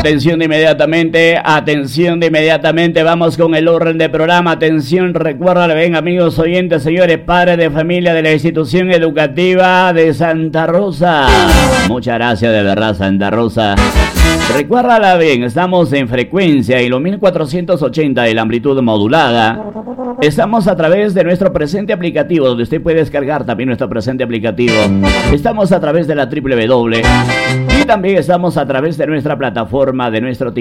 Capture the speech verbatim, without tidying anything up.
Atención de inmediatamente, atención de inmediatamente, vamos con el orden de programa. Atención, recuerda, ven amigos oyentes, señores, padres de familia de la institución educativa de Santa Rosa. Muchas gracias de verdad, Santa Rosa. Recuérdala bien, estamos en frecuencia y los mil cuatrocientos ochenta de la amplitud modulada. Estamos a través de nuestro presente aplicativo, donde usted puede descargar también nuestro presente aplicativo. Estamos a través de la doble u doble u doble u y también estamos a través de nuestra plataforma, de nuestro